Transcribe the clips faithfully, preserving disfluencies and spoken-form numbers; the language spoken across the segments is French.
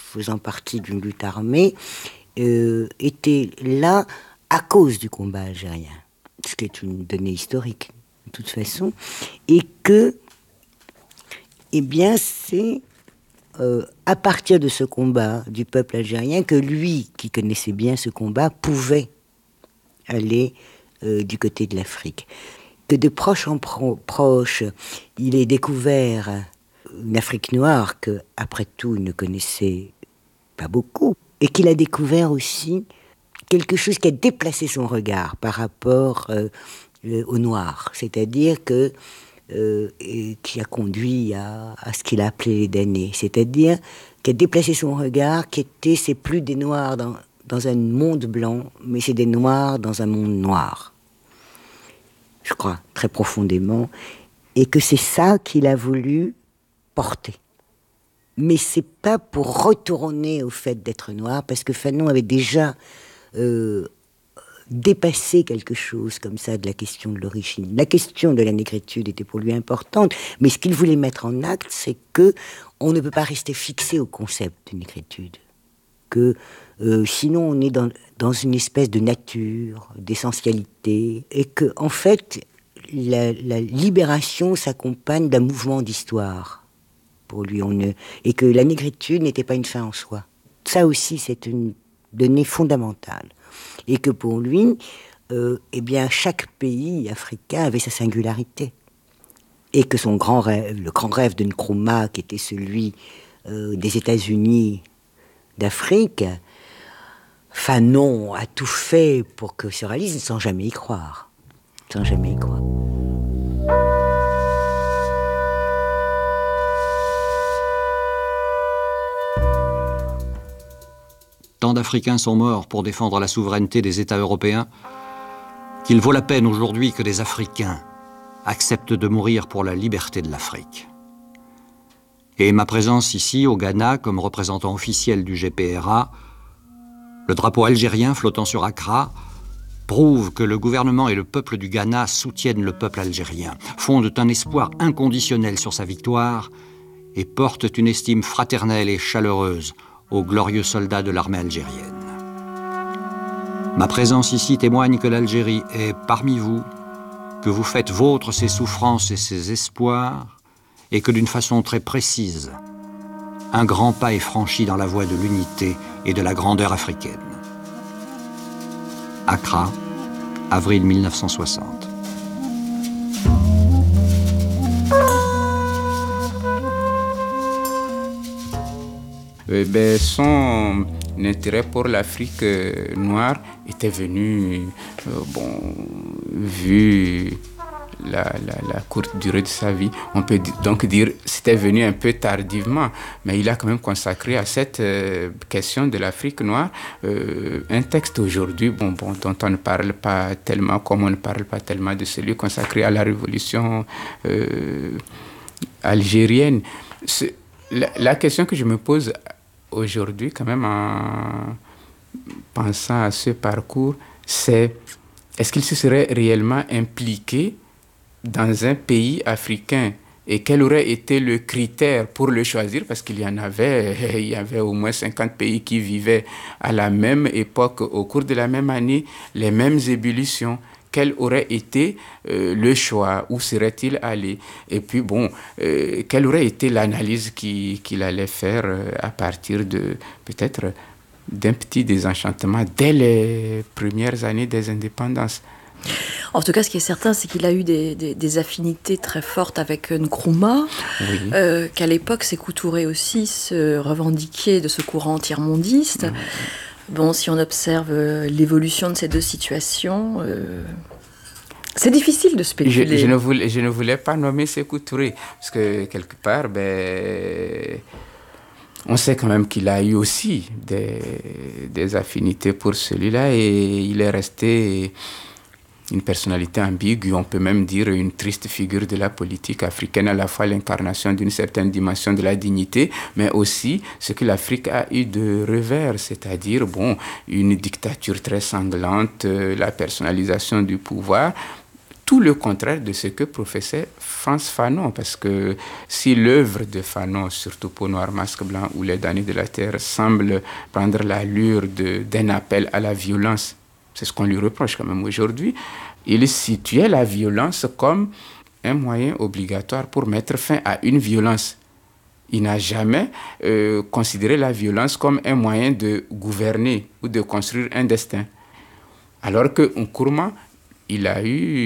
faisant partie d'une lutte armée, euh, étaient là à cause du combat algérien, ce qui est une donnée historique de toute façon, et que, eh bien, c'est euh, à partir de ce combat du peuple algérien que lui, qui connaissait bien ce combat, pouvait aller euh, du côté de l'Afrique. Que de proche en pro- proche, il ait découvert une Afrique noire que, après tout, il ne connaissait pas beaucoup, et qu'il a découvert aussi quelque chose qui a déplacé son regard par rapport euh, euh, au noir, c'est-à-dire que euh, et qui a conduit à, à ce qu'il a appelé les damnés, c'est-à-dire qui a déplacé son regard, qui était, c'est plus des noirs dans, dans un monde blanc, mais c'est des noirs dans un monde noir, je crois, très profondément, et que c'est ça qu'il a voulu porter. Mais c'est pas pour retourner au fait d'être noir, parce que Fanon avait déjà euh, dépassé quelque chose comme ça de la question de l'origine. La question de la négritude était pour lui importante, mais ce qu'il voulait mettre en acte, c'est que on ne peut pas rester fixé au concept de négritude. Que euh, sinon on est dans, dans une espèce de nature, d'essentialité, et que en fait la, la libération s'accompagne d'un mouvement d'histoire. Pour lui, on ne... et que la négritude n'était pas une fin en soi. Ça aussi, c'est une donnée fondamentale. Et que pour lui, euh, eh bien, chaque pays africain avait sa singularité. Et que son grand rêve, le grand rêve de Nkrumah, qui était celui euh, des États-Unis d'Afrique, Fanon a tout fait pour que se réalise sans jamais y croire. Sans jamais y croire. Tant d'Africains sont morts pour défendre la souveraineté des États européens qu'il vaut la peine aujourd'hui que des Africains acceptent de mourir pour la liberté de l'Afrique. Et ma présence ici, au Ghana, comme représentant officiel du G P R A, le drapeau algérien flottant sur Accra, prouve que le gouvernement et le peuple du Ghana soutiennent le peuple algérien, fondent un espoir inconditionnel sur sa victoire et portent une estime fraternelle et chaleureuse aux glorieux soldats de l'armée algérienne. Ma présence ici témoigne que l'Algérie est parmi vous, que vous faites vôtres ses souffrances et ses espoirs, et que d'une façon très précise, un grand pas est franchi dans la voie de l'unité et de la grandeur africaine. Accra, avril mille neuf cent soixante. Euh, ben, son intérêt pour l'Afrique euh, noire était venu, euh, bon, vu la, la, la courte durée de sa vie, on peut d- donc dire c'était venu un peu tardivement, mais il a quand même consacré à cette euh, question de l'Afrique noire euh, un texte aujourd'hui bon, bon, dont on ne parle pas tellement, comme on ne parle pas tellement de celui consacré à la révolution euh, algérienne. C'est, la, la question que je me pose aujourd'hui, quand même, en pensant à ce parcours, c'est est-ce qu'il se serait réellement impliqué dans un pays africain et quel aurait été le critère pour le choisir, parce qu'il y en avait, il y avait au moins cinquante pays qui vivaient à la même époque, au cours de la même année, les mêmes ébullitions. Quel aurait été euh, le choix? Où serait-il allé? Et puis, bon, euh, quelle aurait été l'analyse qui, qu'il allait faire euh, à partir de, peut-être, d'un petit désenchantement dès les premières années des indépendances? En tout cas, ce qui est certain, c'est qu'il a eu des, des, des affinités très fortes avec Nkrumah, oui. euh, qu'à l'époque, Sékou Touré aussi se revendiquait de ce courant tiers-mondiste. Mmh. Bon, si on observe euh, l'évolution de ces deux situations, euh, c'est difficile de spéculer. Je, je, ne voulais, je ne voulais pas nommer Sékou Touré, parce que quelque part, ben, on sait quand même qu'il a eu aussi des, des affinités pour celui-là, et il est resté une personnalité ambiguë, on peut même dire une triste figure de la politique africaine, à la fois l'incarnation d'une certaine dimension de la dignité, mais aussi ce que l'Afrique a eu de revers, c'est-à-dire bon, une dictature très sanglante, euh, la personnalisation du pouvoir, tout le contraire de ce que professait Frantz Fanon, parce que si l'œuvre de Fanon, surtout Peau noire, masque blanc ou Les damnés de la terre, semble prendre l'allure de, d'un appel à la violence, c'est ce qu'on lui reproche quand même aujourd'hui, il situait la violence comme un moyen obligatoire pour mettre fin à une violence. Il n'a jamais euh, considéré la violence comme un moyen de gouverner ou de construire un destin. Alors que Nkrumah, il a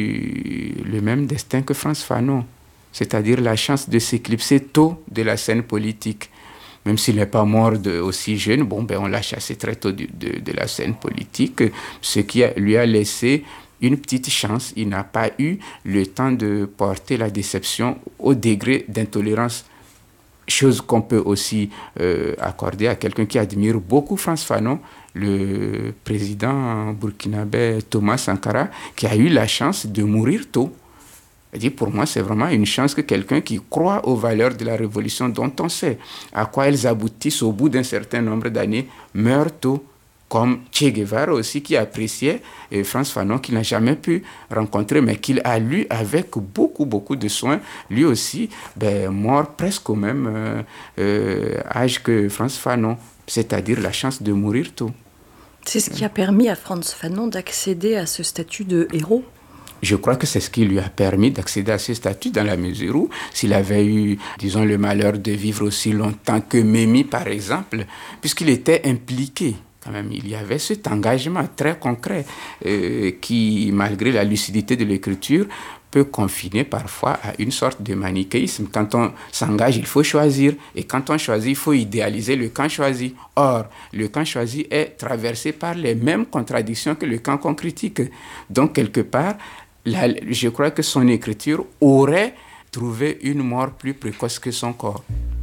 eu le même destin que Frantz Fanon, c'est-à-dire la chance de s'éclipser tôt de la scène politique. Même s'il n'est pas mort de, aussi jeune, bon, ben, on l'a chassé très tôt de, de, de la scène politique, ce qui a, lui a laissé une petite chance. Il n'a pas eu le temps de porter la déception au degré d'intolérance. Chose qu'on peut aussi euh, accorder à quelqu'un qui admire beaucoup Frantz Fanon, le président burkinabé Thomas Sankara, qui a eu la chance de mourir tôt. Et pour moi, c'est vraiment une chance que quelqu'un qui croit aux valeurs de la révolution, dont on sait à quoi elles aboutissent au bout d'un certain nombre d'années, meure tôt. Comme Che Guevara aussi, qui appréciait euh, Frantz Fanon, qu'il n'a jamais pu rencontrer, mais qu'il a lu avec beaucoup, beaucoup de soin. Lui aussi, ben, mort presque au même euh, euh, âge que Frantz Fanon, c'est-à-dire la chance de mourir tôt. C'est ce qui a permis à Frantz Fanon d'accéder à ce statut de héros? Je crois que c'est ce qui lui a permis d'accéder à ce statut, dans la mesure où, s'il avait eu, disons, le malheur de vivre aussi longtemps que Mémy, par exemple, puisqu'il était impliqué. Quand même, il y avait cet engagement très concret euh, qui, malgré la lucidité de l'écriture, peut confiner parfois à une sorte de manichéisme. Quand on s'engage, il faut choisir. Et quand on choisit, il faut idéaliser le camp choisi. Or, le camp choisi est traversé par les mêmes contradictions que le camp qu'on critique. Donc, quelque part, la, je crois que son écriture aurait trouvé une mort plus précoce que son corps.